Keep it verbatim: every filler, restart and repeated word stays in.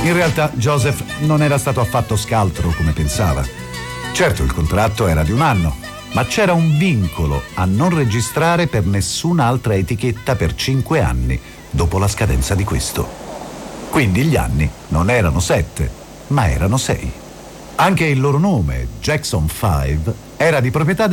In realtà Joseph non era stato affatto scaltro come pensava. Certo, il contratto era di un anno, ma c'era un vincolo a non registrare per nessun'altra etichetta per cinque anni dopo la scadenza di questo. Quindi gli anni non erano sette, ma erano sei. Anche il loro nome, Jackson cinque, era di proprietà